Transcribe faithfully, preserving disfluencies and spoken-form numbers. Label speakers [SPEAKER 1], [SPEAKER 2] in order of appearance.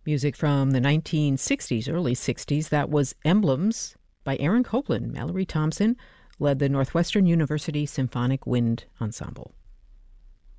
[SPEAKER 1] Music from the nineteen sixties, early sixties, that was Emblems by Aaron Copland. Mallory Thompson led the Northwestern University Symphonic Wind Ensemble.